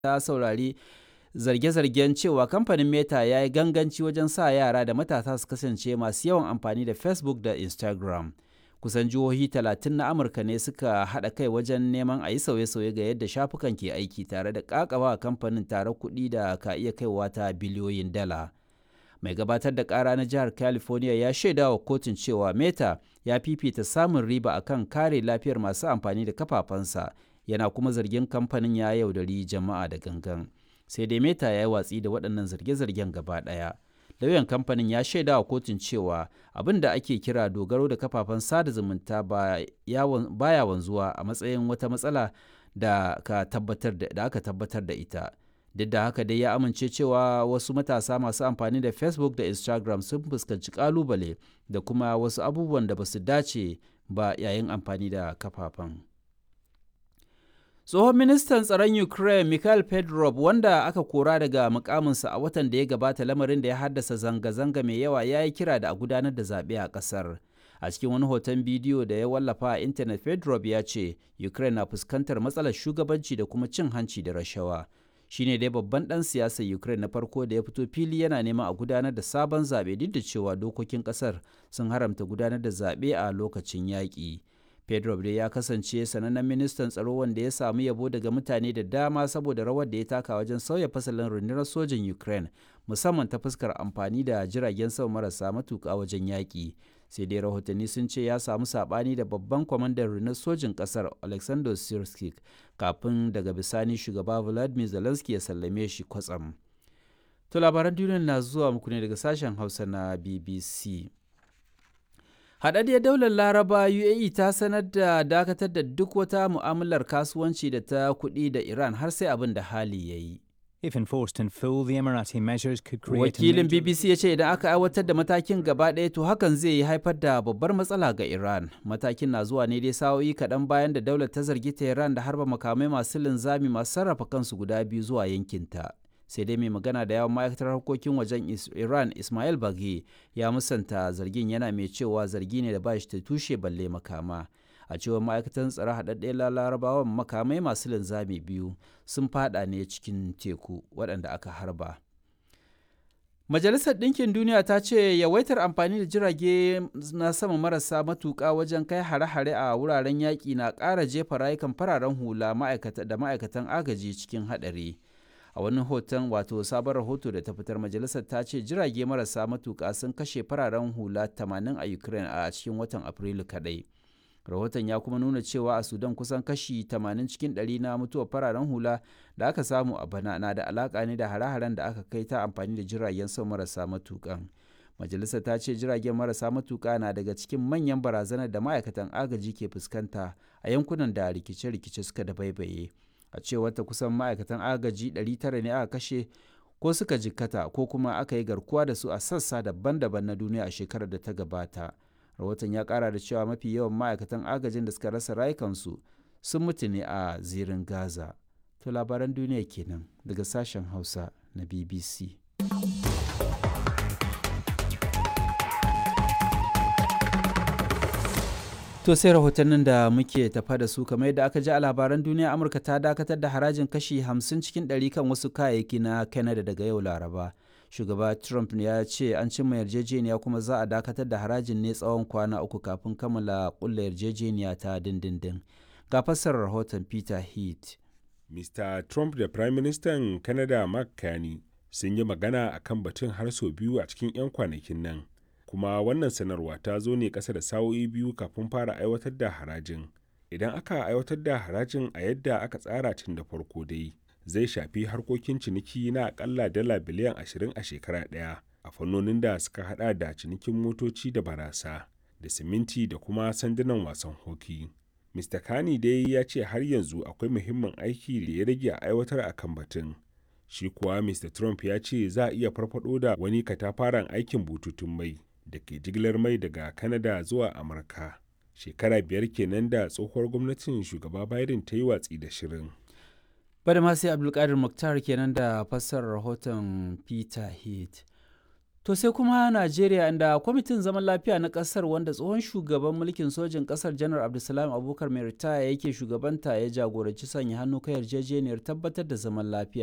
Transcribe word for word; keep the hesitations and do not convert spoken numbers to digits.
ta saurari zarge-zargen cewa kamfanin Meta ya yi ganganci wajen sa yara da matasa su kasance masu yawan amfani da Facebook da Instagram. Kusan jihohi talatin na Amurka ne suka haɗa kai wajen neman a yi sauye-sauye ga yadda shafukan ke aiki tare da ƙaƙabawa kamfanin tare kuɗi da ka iya kaiwa ta biliyoyin dala. Mai gabatar da ƙara na jihar California ya shaida wa kotun cewa Meta ya fifita samun riba akan kare lafiyar masu amfani da kafafensa, yana kuma zargin kamfanin ya yaudari jama'a da gangan. Sai dai Meta ya yi watsi da waɗannan zarge-zargen gaba ɗaya. Lauyan kamfanin ya shaida wa kotun cewa abin da ake kira dogaro da kafafen sada zumunta baya wanzuwa a matsayin wata matsala da aka tabbatar da ita. Duk da haka dai ya amince cewa wasu matasa masu amfani da Facebook da Instagram sun fuskanci ƙalubale da kuma wasu abubuwan da ba su dace ba yayin amfani da kafafen. Tsohon ministan tsaron Ukraine Mikhail Fedorov, wanda aka kora daga mukaminsa a watan da ya gabata, lamarin da ya haddasa zanga-zanga mai yawa, ya yi kira da a gudanar da zaɓe a ƙasar. A cikin wani hoton bidiyo da ya wallafa a intanet, Fedorov ya ce Ukraine na fuskantar matsalar shugabanci da kuma cin hanci da rashawa. Shi ne dai babban ɗan siyasar Ukraine na farko da ya fito fili yana neman a gudanar da sabon zaɓe, duk da cewa dokokin ƙasar sun haramta gudanar da zaɓe a lokacin yaƙi. Fedorov dai ya kasance sanannen ministan tsaro wanda ya samu yabo daga mutane da dama saboda rawar da ya taka wajen sauya fasalin rundunar sojin Ukraine, musamman ta fuskar amfani da jiragen sama marasa matuƙa wajen yaƙi. Sai dai rahotanni sun ce ya samu saɓani da babban kwamandan rundunar sojin ƙasar Alexander Sirskik kafin daga bisani shugaba Volodymyr Zelensky ya sallame shi kwatsam. To labaran duniya na zuwa muku ne daga sashen Hausa na B B C. Haɗaɗɗiyar daular Laraba U A E ta sanar da dakatar da duk wata mu'amalar kasuwanci da ta kuɗi da Iran har sai abin da hali ya yi. If enforced in full, the Emirati measures could create Wakilin B B C ya ce idan aka aiwatar da matakin gaba ɗaya to hakan zai yi haifar da babbar matsala ga Iran. Matakin na zuwa ne dai sa'o'i kaɗan bayan da daular ta zargi Tehran da harba makamai masu linzami masu sarrafa kansu guda biyu zuwa yankinta. Sai dai mai magana da yawan ma'aikatar harkokin wajen Iran Ismail Baghi ya musanta zargin, yana mai cewa zargi ne da ba shi ta tushe balle makama. A cewar ma'aikatan tsaro, haɗaɗɗen larabawan makamai masu linzami biyu sun fada ne cikin teku waɗanda aka harba. Majalisar Ɗinkin Duniya ta ce yawaitar amfani da jirage na sama marasa matuƙa wajen kai hare-hare a wuraren yaƙi na ƙara jefa rayukan fararen hula da ma'aikatan agaji cikin haɗari. A wani hoton wato sabon rahoto da ta fitar, majalisar ta ce jirage marasa matuƙa sun kashe fararen hula tamanin a Ukraine a cikin watan Afrilu kaɗai. Rahoton ya kuma nuna cewa a Sudan kusan kashi tamanin cikin ɗari na mutuwar fararen hula da aka samu a bana na da alaƙa ne da hare-haren da aka kai ta amfani da jiragen sama marasa matuƙan. Majalisar ta ce jiragen marasa matuƙa na daga cikin manyan barazanar da ma'aikatan agaji ke fuskanta a yankunan da rikice-rikice suka dabaibaye. A cewar ta kusan ma'aikatan agaji ɗari tara ne aka kashe ko suka jikkata ko kuma aka yi garkuwa da su a sassa daban-daban na duniya a shekarar da ta gabata. Rahoton ya kara da cewa mafi yawan ma'aikatan agajin da suka rasa rayukansu sun mutu ne a zirin Gaza. To labaran duniya kenan daga sashen Hausa na B B C. To sai rahotannin da muke tafa da su, kamar yadda aka ji a labaran duniya, Amurka ta dakatar da harajin kashi hamsin cikin ɗari kan wasu kayayyaki na Canada daga yau Laraba. Shugaba Trump ya ce an cimma yarjejeniya kuma za a dakatar da harajin ne tsawon kwana uku kafin kammala ƙulla yarjejeniya ta dindindin. Ga fassarar rahoton Peter Heath. Mister Trump da Prime Minister Canada Mark Carney sun yi magana a kan batun har sau biyu a cikin 'yan kwanakin nan. Kuma wannan sanarwa ta zo ne ƙasa da sa'o'i biyu kafin fara aiwatar da harajin. Idan aka aiwatar da harajin a yadda aka tsara tun da farko dai, zai shafi harkokin ciniki na akalla dala biliyan ashirin a shekara ɗaya a fannonin da suka hada da cinikin motoci da barasa da siminti da kuma sandunan wasan hoki. Mister Carney dai ya ce har yanzu akwai muhimmin aiki da ya rage a aiwatar a kan batun. Shi kuwa Mister Trump ya ce za a iya farfado da wani katafaren aikin bututun mai da ke jigilar mai daga Canada zuwa Amurka. Shekara biyar kenan da tsohuwar gwamnatin shugaba Biden ta yi watsi da shirin. Bada ma sai Abdulkadir Mukhtar kenan da fassarar rahoton Peter Heath. To sai kuma Najeriya inda kwamitin zaman lafiya na kasar wanda tsohon shugaban mulkin sojin kasar janar Abdulsalam Abubakar mai ritaya yake shugabanta ya jagoranci sanya hannu kan yarjejeniyar tabbatar da zaman lafiya